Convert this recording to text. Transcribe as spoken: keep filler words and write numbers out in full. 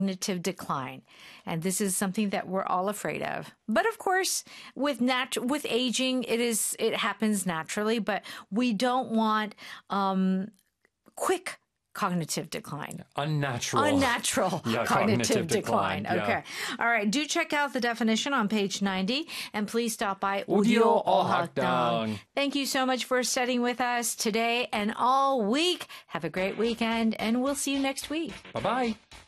cognitive decline. And this is something that we're all afraid of. But of course, with nat- with aging, it is it happens naturally, but we don't want um, quick cognitive decline. Unnatural. Unnatural yeah, cognitive, cognitive decline. decline. Okay. Yeah. All right. Do check out the definition on page ninety. And please stop by Audio Audio Ohakdang. Ohakdang. Thank you so much for studying with us today and all week. Have a great weekend, and we'll see you next week. Bye-bye.